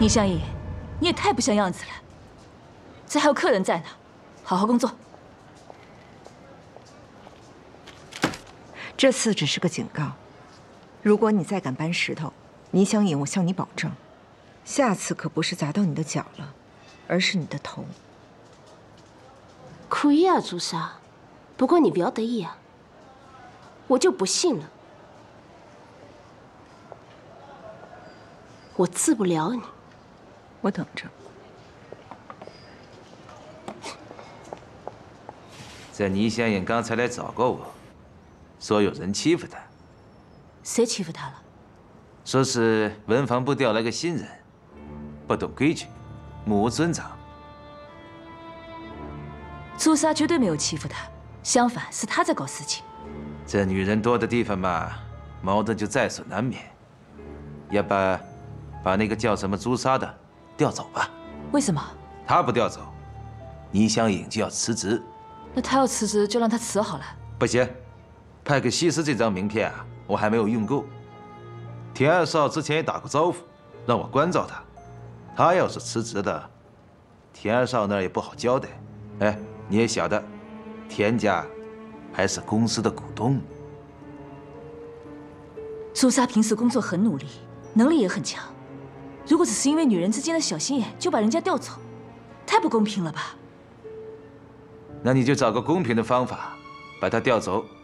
倪香怡，你也太不像样子了。这还有客人在呢，好好工作。 这次只是个警告，如果你再敢搬石头，倪香颖，我向你保证，下次可不是砸到你的脚了，而是你的头。 可以啊，朱砂，不过你不要得意啊，我就不信了，我治不了你。 我等着。 这倪香颖刚才来找过我，说有人欺负她。 谁欺负她了？ 说是文房部调来个新人，不懂规矩，目无尊长。 朱砂绝对没有欺负她，相反是她在搞事情。 这女人多的地方嘛，矛盾就在所难免。要不把那个叫什么朱砂的调走吧？ 为什么？ 她不调走，倪香颖就要辞职。 那她要辞职就让她辞好了。 不行，派克西斯这张名片啊，我还没有用够。田二少之前也打过招呼，让我关照他。他要是辞职了，田二少那儿也不好交代。哎，你也晓得，田家还是公司的股东。 朱砂平时工作很努力，能力也很强。如果只是因为女人之间的小心眼就把人家调走，太不公平了吧？ 那你就找个公平的方法，把他调走，